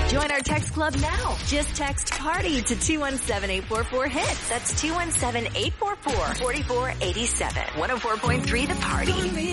Join our text club now. Just text PARTY to 217-844-HITS. That's 217-844-4487. 104.3 The Party.